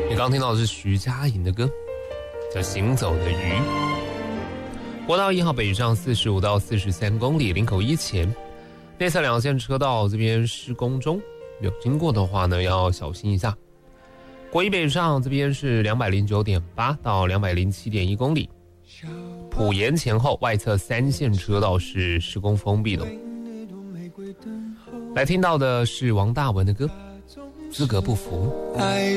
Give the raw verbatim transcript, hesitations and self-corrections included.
你刚听到的是徐佳莹的歌，叫《行走的鱼》。国道一号北上四十五到四十三公里，林口一前内侧两线车道这边施工中，有经过的话呢要小心一下。国一北上这边是两百零九点八到两百零七点一公里，埔盐前后外侧三线车道是施工封闭的。来听到的是王大文的歌《资格不符》。